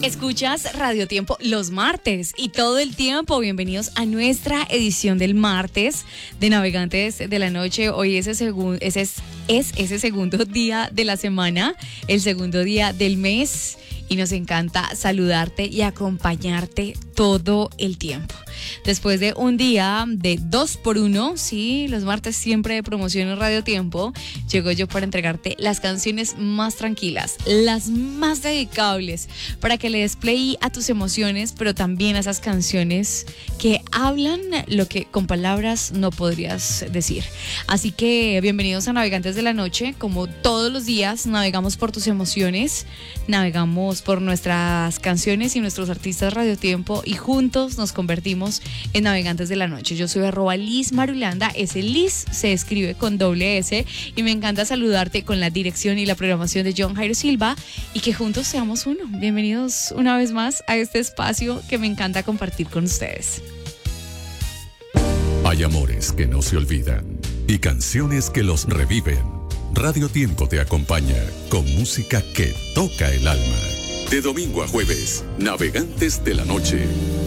Escuchas Radio Tiempo los martes y todo el tiempo. Bienvenidos a nuestra edición del martes de Navegantes de la Noche. Hoy es ese segundo día de la semana, el segundo día del mes. Y nos encanta saludarte y acompañarte todo el tiempo. Después de un día de 2x1, sí, los martes siempre de promoción en Radio Tiempo, llego yo para entregarte las canciones más tranquilas, las más dedicables, para que le des play a tus emociones, pero también a esas canciones que hablan lo que con palabras no podrías decir. Así que bienvenidos a Navegantes de la Noche. Como todos los días, navegamos por tus emociones, navegamos por nuestras canciones y nuestros artistas Radio Tiempo, y juntos nos convertimos en Navegantes de la Noche. Yo soy @Liz Marulanda. Ese Liz se escribe con doble S, y me encanta saludarte con la dirección y la programación de John Jairo Silva, y que juntos seamos uno. Bienvenidos una vez más a este espacio que me encanta compartir con ustedes. Hay amores que no se olvidan y canciones que los reviven. Radio Tiempo te acompaña con música que toca el alma. De domingo a jueves, Navegantes de la Noche.